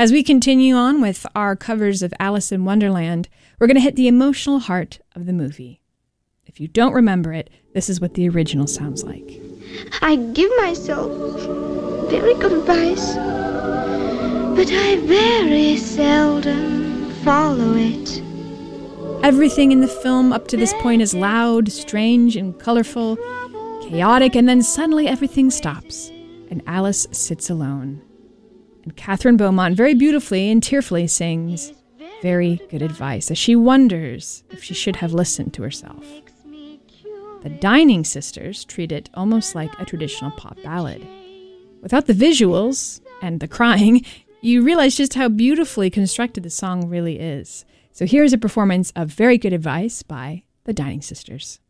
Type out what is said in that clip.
As we continue on with our covers of Alice in Wonderland, we're going to hit the emotional heart of the movie. If you don't remember it, this is what the original sounds like. I give myself very good advice, but I very seldom follow it. Everything in the film up to this point is loud, strange, and colorful, chaotic, and then suddenly everything stops, and Alice sits alone. And Catherine Beaumont very beautifully and tearfully sings very good advice as she wonders if she should have listened to herself. The Dining Sisters treat it almost like a traditional pop ballad. Without the visuals and the crying, you realize just how beautifully constructed the song really is. So here's a performance of Very Good Advice by the Dining Sisters.